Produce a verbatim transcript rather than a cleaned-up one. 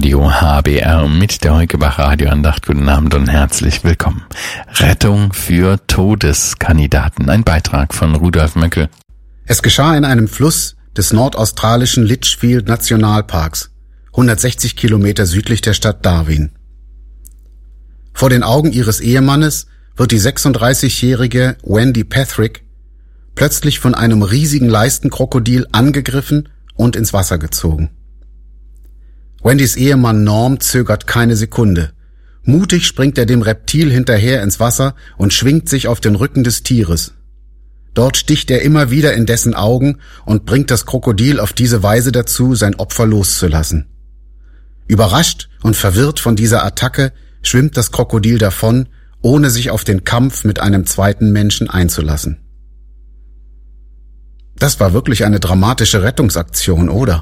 Radio H B R mit der Heukebach Radioandacht. Guten Abend und herzlich willkommen. Rettung für Todeskandidaten. Ein Beitrag von Rudolf Möckel. Es geschah in einem Fluss des nordaustralischen Litchfield Nationalparks, hundertsechzig Kilometer südlich der Stadt Darwin. Vor den Augen ihres Ehemannes wird die sechsunddreißigjährige Wendy Patrick plötzlich von einem riesigen Leistenkrokodil angegriffen und ins Wasser gezogen. Wendys Ehemann Norm zögert keine Sekunde. Mutig springt er dem Reptil hinterher ins Wasser und schwingt sich auf den Rücken des Tieres. Dort sticht er immer wieder in dessen Augen und bringt das Krokodil auf diese Weise dazu, sein Opfer loszulassen. Überrascht und verwirrt von dieser Attacke schwimmt das Krokodil davon, ohne sich auf den Kampf mit einem zweiten Menschen einzulassen. Das war wirklich eine dramatische Rettungsaktion, oder?